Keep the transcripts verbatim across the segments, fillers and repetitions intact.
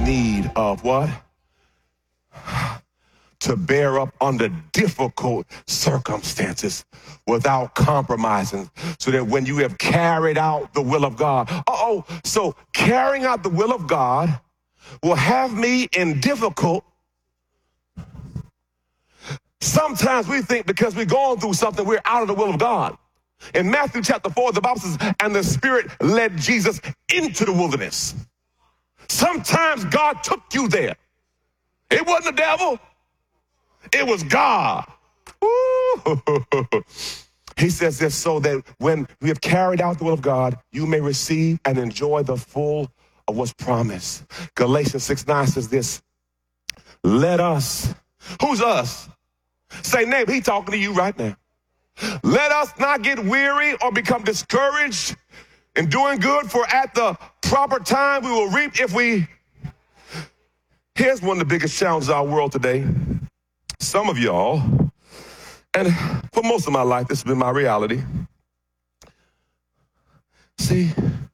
need of what? To bear up under difficult circumstances without compromising, so that when you have carried out the will of God, uh-oh, so carrying out the will of God will have me in difficult. Sometimes we think because we're going through something, we're out of the will of God. In Matthew chapter four, the Bible says, and the Spirit led Jesus into the wilderness. Sometimes God took you there. It wasn't the devil. It was God. Ooh. He says this so that when we have carried out the will of God, you may receive and enjoy the full of what's promised. Galatians six nine says this, let us, who's us? Say, neighbor, he talking to you right now. Let us not get weary or become discouraged in doing good, for at the proper time we will reap if we... Here's one of the biggest challenges of our world today. Some of y'all, and for most of my life, this has been my reality. See,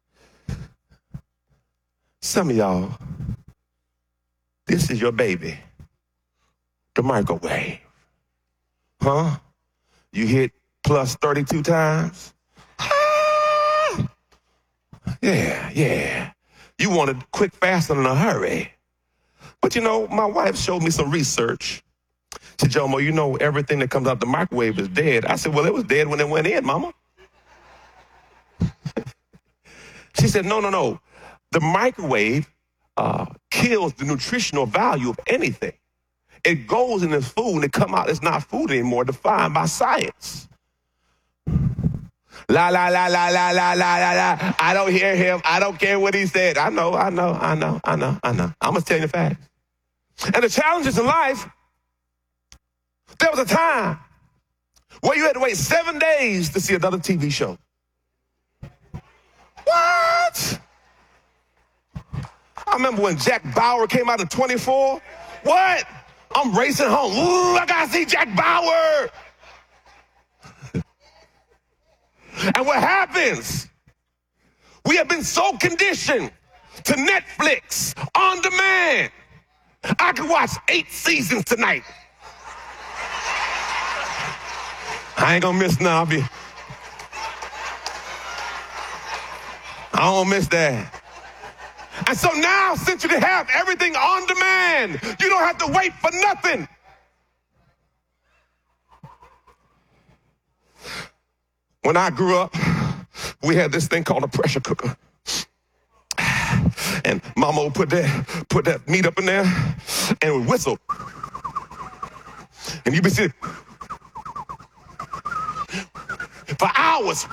some of y'all, this is your baby, the microwave. Huh? You hit plus thirty-two times? Ah! Yeah, yeah. You want it quick, fast, and in a hurry. But you know, my wife showed me some research. She said, Jomo, you know everything that comes out the microwave is dead. I said, well, it was dead when it went in, mama. She said, no, no, no. The microwave uh, kills the nutritional value of anything. It goes in this food and it come out, it's not food anymore, defined by science. La, la, la, la, la, la, la, la, la. I don't hear him. I don't care what he said. I know, I know, I know, I know, I know. I'm going to tell you the facts. And the challenges in life, there was a time where you had to wait seven days to see another T V show. What? I remember when Jack Bauer came out in twenty-four. What? I'm racing home. Ooh, I got to see Jack Bauer. And what happens? We have been so conditioned to Netflix on demand. I could watch eight seasons tonight. I ain't gonna miss none. I'll be. I don't miss that. And so now, since you can have everything on demand, you don't have to wait for nothing. When I grew up, we had this thing called a pressure cooker. And mama would put that, put that meat up in there and would whistle. And you'd be sitting for hours.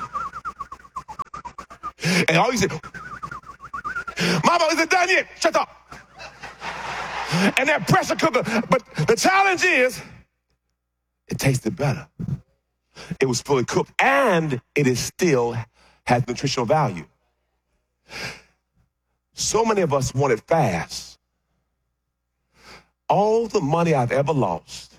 And all you said, Mama, is it done yet? Shut up. And that pressure cooker. But the challenge is, it tasted better. It was fully cooked, and it is still has nutritional value. So many of us want it fast. All the money I've ever lost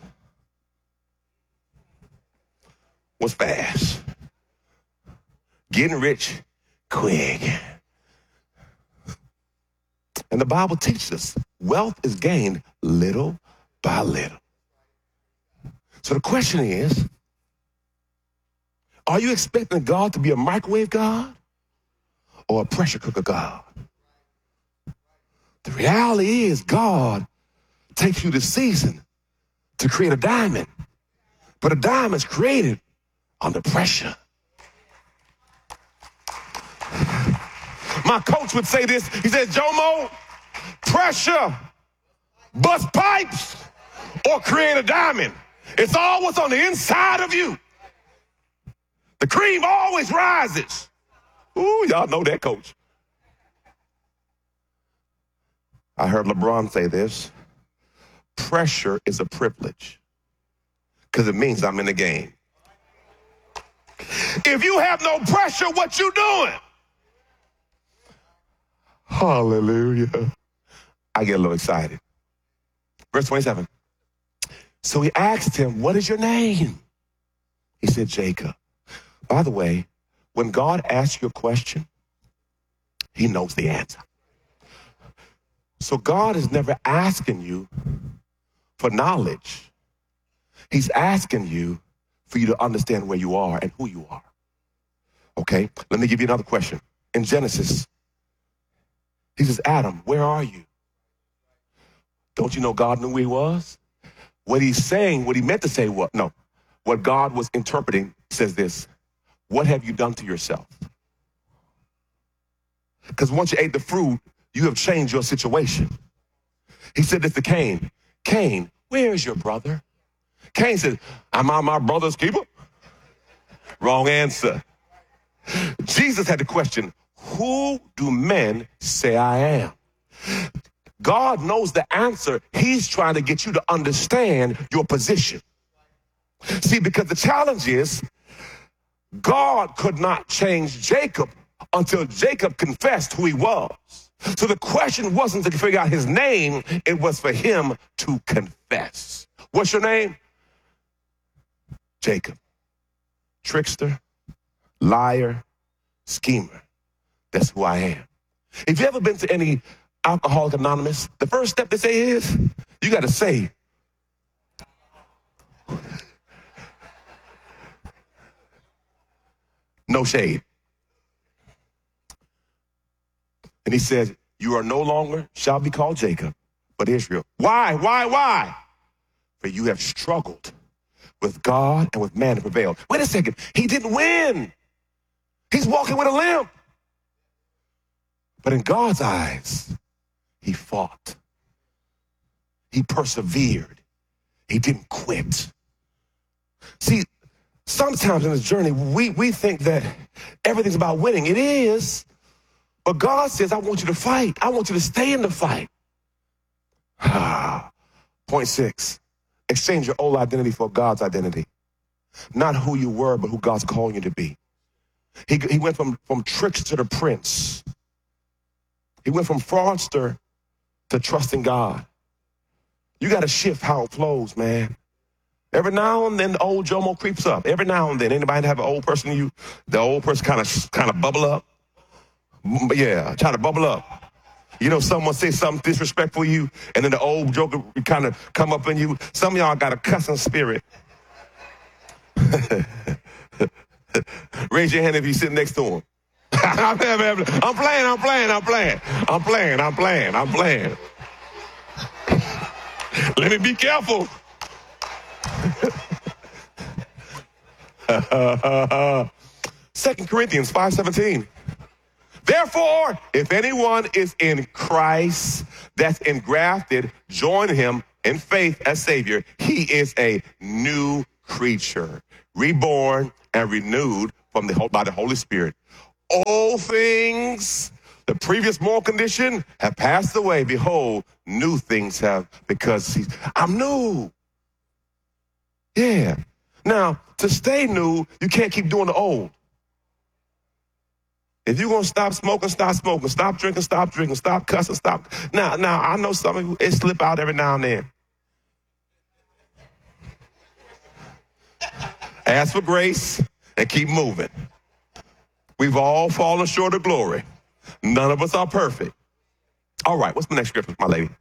was fast. Getting rich quick. And the Bible teaches us wealth is gained little by little. So the question is, are you expecting God to be a microwave God or a pressure cooker God? The reality is God takes you the season to create a diamond, but a diamond's created under pressure. My coach would say this. He said, Jomo, pressure, bust pipes, or create a diamond. It's all what's on the inside of you. The cream always rises. Ooh, y'all know that, coach. I heard LeBron say this. Pressure is a privilege because it means I'm in the game. If you have no pressure, what you doing? Hallelujah. I get a little excited. Verse twenty-seven. So he asked him, what is your name? He said, Jacob. By the way, when God asks you a question, he knows the answer. So God is never asking you for knowledge. He's asking you for you to understand where you are and who you are. Okay, let me give you another question. In Genesis, he says, Adam, where are you? Don't you know God knew who he was? What he's saying, what he meant to say, what? No. What God was interpreting says this: what have you done to yourself? Because once you ate the fruit, you have changed your situation. He said this to Cain. Cain, where is your brother? Cain said, am I my brother's keeper? Wrong answer. Jesus had the question, who do men say I am? God knows the answer. He's trying to get you to understand your position. See, because the challenge is God could not change Jacob until Jacob confessed who he was. So the question wasn't to figure out his name. It was for him to confess. What's your name? Jacob. Trickster, liar, schemer. That's who I am. If you ever been to any Alcoholics Anonymous, the first step they say is, you got to say, no shade. And he says, you are no longer shall be called Jacob, but Israel. Why, why, why? For you have struggled with God and with man to prevail. Wait a second. He didn't win. He's walking with a limp. But in God's eyes, he fought. He persevered. He didn't quit. See, sometimes in this journey, we, we think that everything's about winning. It is. But God says, I want you to fight. I want you to stay in the fight. Point six, exchange your old identity for God's identity. Not who you were, but who God's calling you to be. He, he went from, from trickster to prince. He went from fraudster to trusting God. You got to shift how it flows, man. Every now and then the old Jomo creeps up. Every now and then, anybody have an old person you, the old person kind of kind of bubble up? Yeah, try to bubble up. You know, someone say something disrespectful to you, and then the old joker kind of come up in you. Some of y'all got a cussing spirit. Raise your hand if you're sitting next to him. I'm playing, I'm playing, I'm playing, I'm playing, I'm playing, I'm playing, I'm playing. Let me be careful. Second Corinthians five seventeen. Therefore, if anyone is in Christ, that's engrafted, join him in faith as Savior. He is a new creature, reborn and renewed from the by the Holy Spirit. All things, the previous moral condition, have passed away. Behold, new things have, because he's, I'm new. Yeah. Now, to stay new, you can't keep doing the old. If you're going to stop smoking, stop smoking. Stop drinking, stop drinking. Stop cussing, stop. Now, now I know some of you, it slip out every now and then. Ask for grace and keep moving. We've all fallen short of glory. None of us are perfect. All right, what's my next scripture, my lady?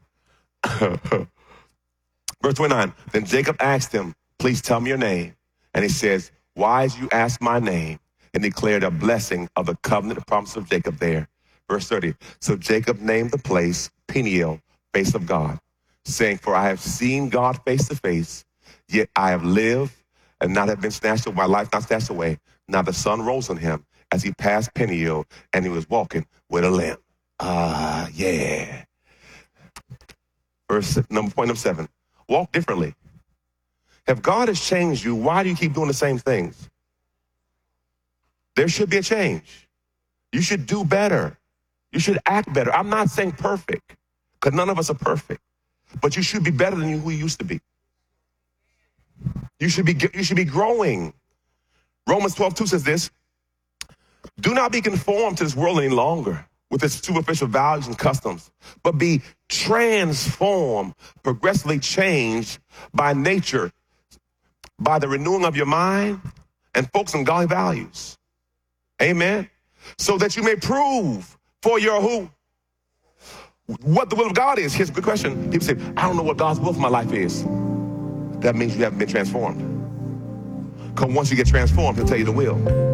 Verse twenty-nine, then Jacob asked him, please tell me your name. And he says, why did you ask my name? And declared a blessing of the covenant promise of Jacob there. Verse thirty, so Jacob named the place Peniel, face of God, saying, for I have seen God face to face, yet I have lived and not have been snatched away, my life not snatched away. Now the sun rose on him as he passed Peniel, and he was walking with a limp. Ah, uh, yeah. Verse number point number seven, walk differently. If God has changed you, why do you keep doing the same things? There should be a change. You should do better. You should act better. I'm not saying perfect, because none of us are perfect, but you should be better than you who you used to be. You should be, you should be growing. Romans twelve two says this, do not be conformed to this world any longer with its superficial values and customs, but be transformed, progressively changed by nature, by the renewing of your mind, and focus on godly values. Amen. So that you may prove for your who? what the will of God is. Here's a good question. People say, I don't know what God's will for my life is. That means you haven't been transformed. Because once you get transformed, he'll tell you the will.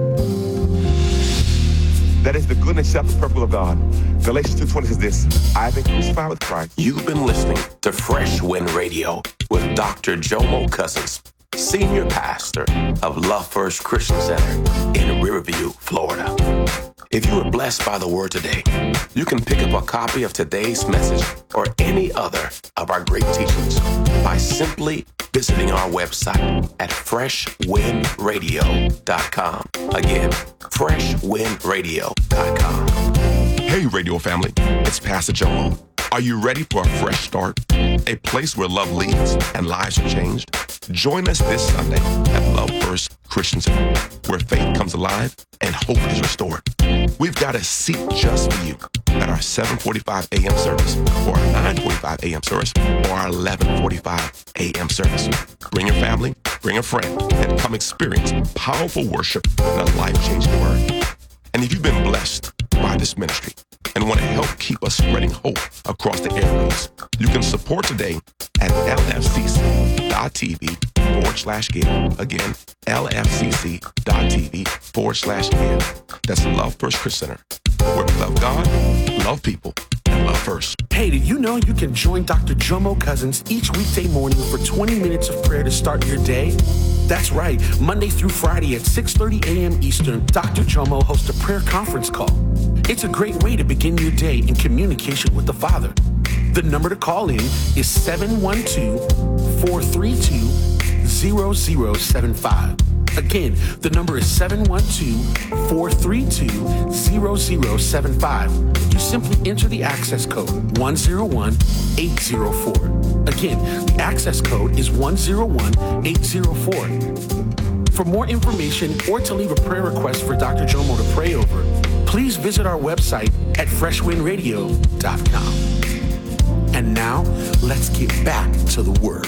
That is the good and acceptable purpose of God. Galatians two twenty says this, I have been crucified with Christ. You've been listening to Fresh Wind Radio with Doctor Jomo Cousins, Senior Pastor of Love First Christian Center in Riverview, Florida. If you were blessed by the word today, you can pick up a copy of today's message or any other of our great teachings by simply visiting our website at fresh wind radio dot com. Again, fresh wind radio dot com. Hey, radio family, it's Pastor Jomo. Are you ready for a fresh start? A place where love leads and lives are changed? Join us this Sunday at Love First Christian Center, where faith comes alive and hope is restored. We've got a seat just for you at our seven forty-five a.m. service, or our nine forty-five a.m. service, or our eleven forty-five a.m. service. Bring your family, bring a friend, and come experience powerful worship and a life-changing word. And if you've been blessed by this ministry and want to help keep us spreading hope across the airwaves, you can support today at lfcc.tv forward slash give. Again, lfcc.tv forward slash give. That's Love First Christian Center, where we love God, love people, and love first. Hey, did you know you can join Doctor Jomo Cousins each weekday morning for twenty minutes of prayer to start your day? That's right. Monday through Friday at six thirty a.m. Eastern, Doctor Jomo hosts a prayer conference call. It's a great way to begin your day in communication with the Father. The number to call in is seven one two, four three two, zero zero seven five. Again, the number is seven one two, four three two, zero zero seven five. You simply enter the access code one zero one eight zero four. Again, the access code is one zero one eight zero four. For more information or to leave a prayer request for Doctor Jomo to pray over, please visit our website at fresh wind radio dot com. And now, let's get back to the word.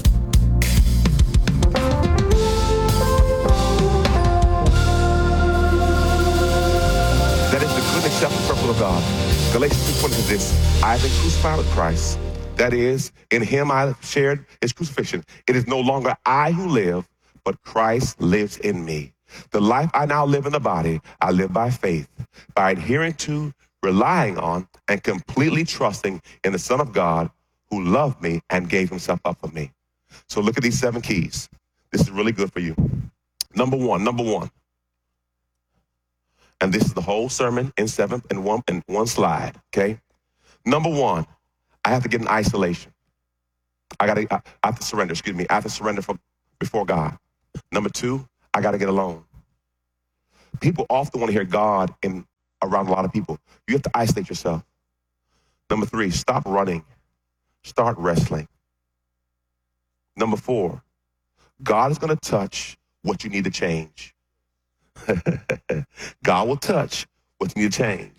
That is the good and acceptable purpose of God. Galatians two twenty says this, I have been crucified with Christ. That is, in him I shared his crucifixion. It is no longer I who live, but Christ lives in me. The life I now live in the body, I live by faith, by adhering to, relying on, and completely trusting in the Son of God who loved me and gave himself up for me. So look at these seven keys. This is really good for you. Number one, number one. And this is the whole sermon in seven in one in one slide, okay? Number one, I have to get in isolation. I gotta I have to surrender, excuse me. I have to surrender for, before God. Number two, I gotta get alone. People often want to hear God in around a lot of people. You have to isolate yourself. Number three, stop running. Start wrestling. Number four, God is going to touch what you need to change. God will touch what you need to change.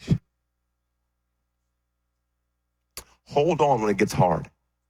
Hold on when it gets hard.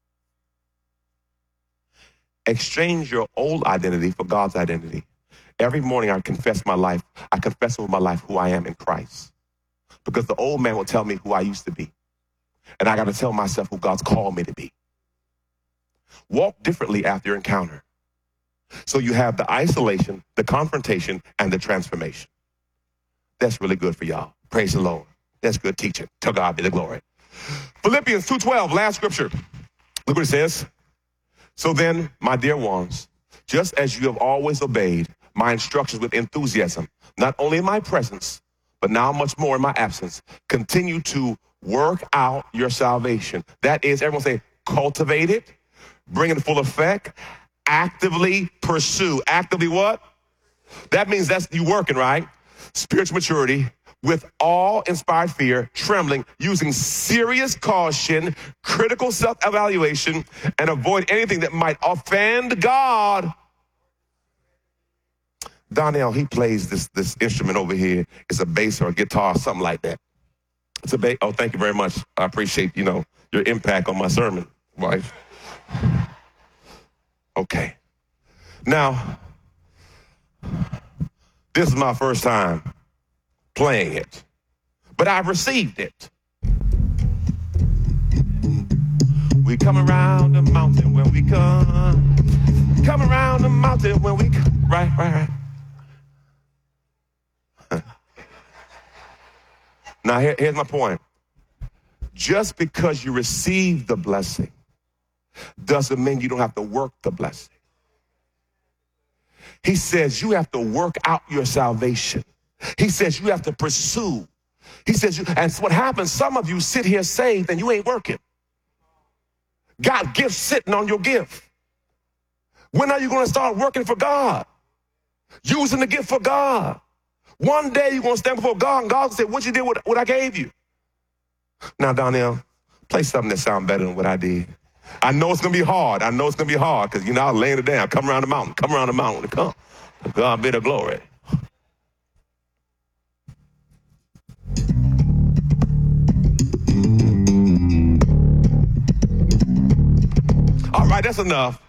Exchange your old identity for God's identity. Every morning I confess my life. I confess over my life who I am in Christ. Because the old man will tell me who I used to be. And I got to tell myself who God's called me to be. Walk differently after your encounter. So you have the isolation, the confrontation, and the transformation. That's really good for y'all. Praise the Lord. That's good teaching. To God be the glory. Philippians two twelve, last scripture. Look what it says. So then, my dear ones, just as you have always obeyed my instructions with enthusiasm, not only in my presence, but now much more in my absence, continue to work out your salvation. That is, everyone say, cultivate it, bring it to full effect, actively pursue. Actively what? That means that's you working, right? Spiritual maturity with all inspired fear, trembling, using serious caution, critical self-evaluation, and avoid anything that might offend God. Donnell, he plays this, this instrument over here. It's a bass or a guitar, something like that. It's a bass. Oh, thank you very much. I appreciate, you know, your impact on my sermon, wife. Okay. Now, this is my first time playing it, but I've received it. We come around the mountain when we come. Come around the mountain when we come. Right, right, right. Now, here, here's my point. Just because you receive the blessing doesn't mean you don't have to work the blessing. He says you have to work out your salvation. He says you have to pursue. He says, you, and what happens, some of you sit here saved and you ain't working. Got gifts sitting on your gift. When are you going to start working for God? Using the gift for God. One day you're going to stand before God and God will say, what you did with what I gave you? Now, Donnell, play something that sounds better than what I did. I know it's going to be hard. I know it's going to be hard because, you know, I'm laying it down. Come around the mountain. Come around the mountain. Come. God be the glory. All right, that's enough.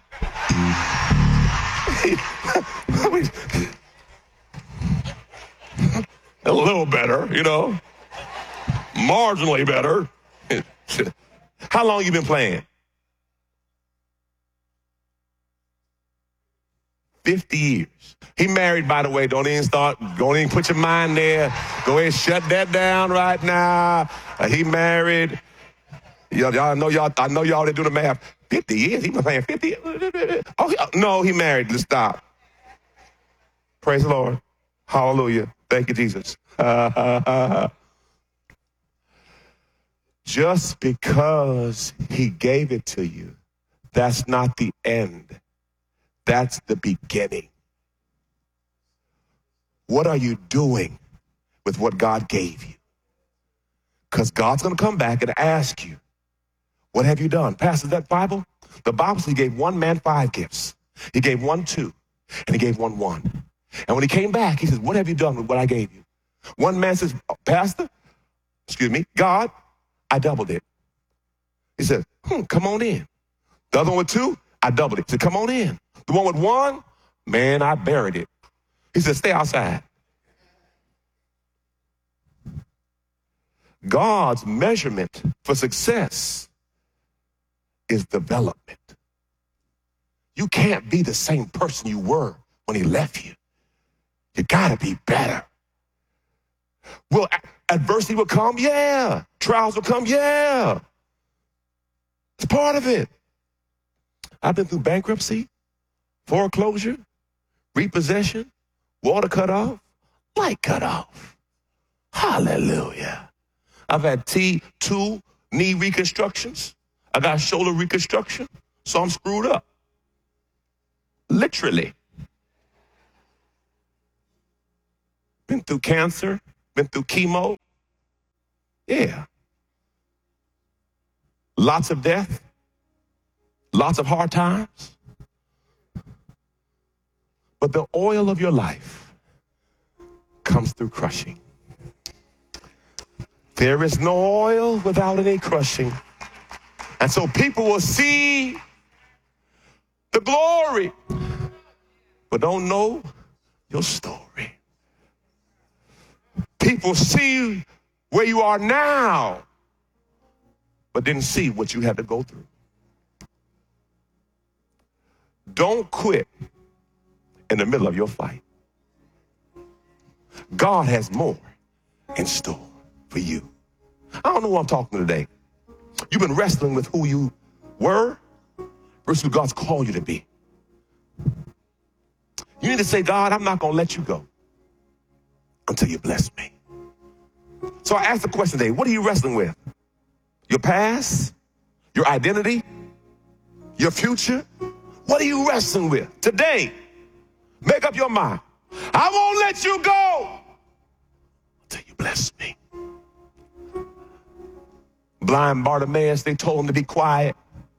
A little better, you know. Marginally better. How long you been playing? fifty years. He married, by the way. Don't even start. Don't even put your mind there. Go ahead and shut that down right now. Uh, he married. Y'all, y'all know y'all. I know y'all didn't do the math. fifty years. He been playing fifty. Oh he, no, he married. Let's stop. Praise the Lord. Hallelujah. Thank you, Jesus. Just because he gave it to you, that's not the end. That's the beginning. What are you doing with what God gave you? Because God's going to come back and ask you, what have you done? Pastor, that Bible? The Bible says he gave one man five gifts. He gave one two, and he gave one one. And when he came back, he says, what have you done with what I gave you? One man says, Pastor, excuse me, God, I doubled it. He said, hmm, come on in. The other one with two, I doubled it. He said, come on in. The one with one, man, I buried it. He said, stay outside. God's measurement for success is development. You can't be the same person you were when he left you. You gotta be better. Will adversity will come? Yeah. Trials will come? Yeah. It's part of it. I've been through bankruptcy, foreclosure, repossession, water cut off, light cut off. Hallelujah. I've had T two knee reconstructions. I got shoulder reconstruction, so I'm screwed up. Literally. Been through cancer, been through chemo. Yeah. Lots of death, lots of hard times. But the oil of your life comes through crushing. There is no oil without any crushing. And so people will see the glory, but don't know your story. People see where you are now, but didn't see what you had to go through. Don't quit in the middle of your fight. God has more in store for you. I don't know who I'm talking to today. You've been wrestling with who you were versus who God's called you to be. You need to say, God, I'm not going to let you go until you bless me. So I asked the question today, what are you wrestling with? Your past? Your identity? Your future? What are you wrestling with? Today, make up your mind. I won't let you go until you bless me. Blind Bartimaeus, they told him to be quiet.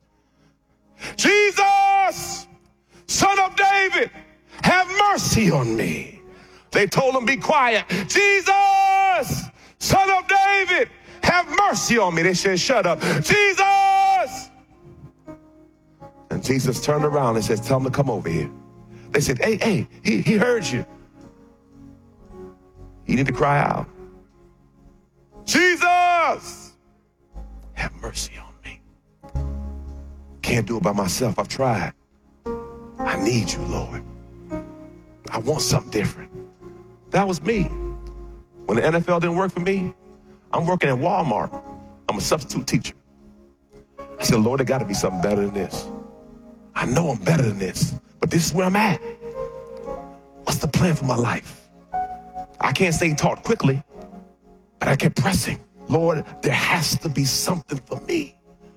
Jesus, Son of David, have mercy on me. They told him, be quiet. Jesus, Son of David, have mercy on me. They said, shut up. Jesus. And Jesus turned around and said, tell him to come over here. They said, hey, hey, he, he heard you. You need to cry out. Jesus, have mercy on me. can't do it by myself. I've tried. I need you, Lord. I want something different. That was me. When the N F L didn't work for me, I'm working at Walmart. I'm a substitute teacher. I said, Lord, there got to be something better than this. I know I'm better than this, but this is where I'm at. What's the plan for my life? I can't say he taught quickly, but I kept pressing. Lord, there has to be something for me.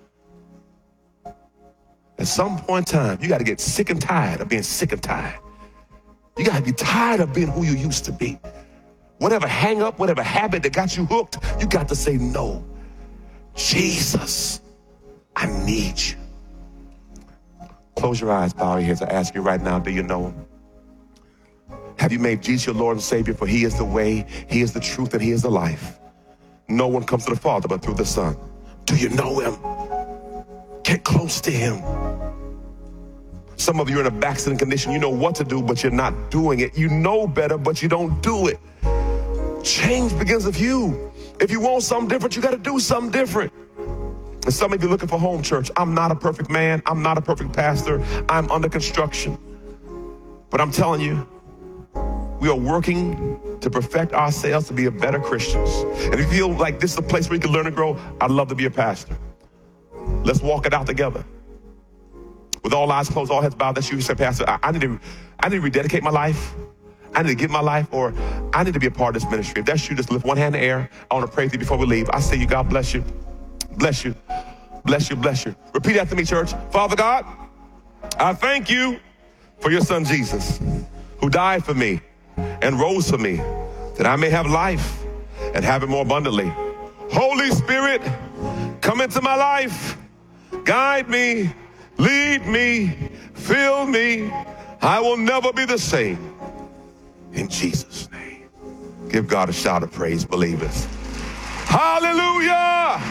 At some point in time, you got to get sick and tired of being sick and tired. You got to be tired of being who you used to be. Whatever hang up, whatever habit that got you hooked, you got to say, no, Jesus, I need you. Close your eyes, bow your heads. I ask you right now, do you know him? Have you made Jesus your Lord and Savior? For he is the way, he is the truth, and he is the life. No one comes to the Father but through the Son. Do you know him? Get close to him. Some of you are in a backslidden condition. You know what to do, but you're not doing it. You know better, but you don't do it. Change begins with you. If you want something different, you got to do something different. And some of you looking for home church. I'm not a perfect man. I'm not a perfect pastor. I'm under construction. But I'm telling you, we are working to perfect ourselves to be a better Christians. And if you feel like this is a place where you can learn and grow, I'd love to be a pastor. Let's walk it out together. With all eyes closed, all heads bowed, that's you. You say, Pastor, I, I need to, I need to rededicate my life. I need to give my life, or I need to be a part of this ministry. If that's you, just lift one hand in the air. I want to pray with you before we leave. I say you, God bless you. Bless you. Bless you, bless you. Repeat after me, church. Father God, I thank you for your son Jesus, who died for me and rose for me, that I may have life and have it more abundantly. Holy Spirit, come into my life. Guide me, lead me, fill me. I will never be the same. In Jesus' name. Give God a shout of praise, believers. Hallelujah!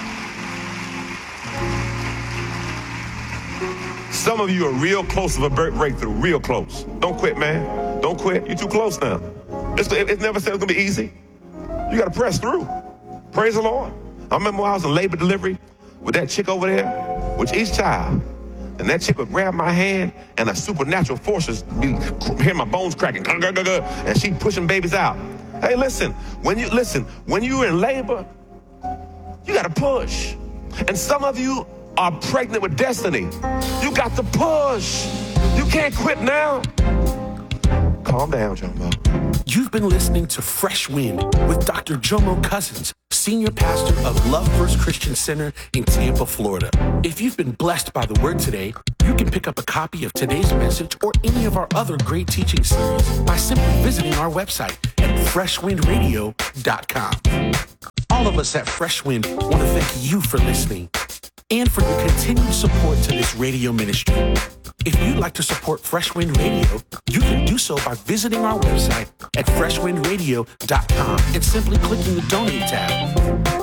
Some of you are real close to a breakthrough, real close. Don't quit, man. Don't quit. You're too close now. It's, it never said it's going to be easy. You got to press through. Praise the Lord. I remember when I was in labor delivery with that chick over there, with each child. And that chick would grab my hand, and a supernatural forces be hear my bones cracking, and she pushing babies out. Hey, listen, when you listen, when you're in labor, you got to push. And some of you are pregnant with destiny. You got to push. You can't quit now. Calm down, Jomo. You've been listening to Fresh Wind with Doctor Jomo Cousins, Senior Pastor of Love First Christian Center in Tampa, Florida. If you've been blessed by the word today, you can pick up a copy of today's message or any of our other great teaching series by simply visiting our website at fresh wind radio dot com. All of us at Fresh Wind want to thank you for listening and for your continued support to this radio ministry. If you'd like to support Fresh Wind Radio, you can do so by visiting our website at fresh wind radio dot com and simply clicking the Donate tab.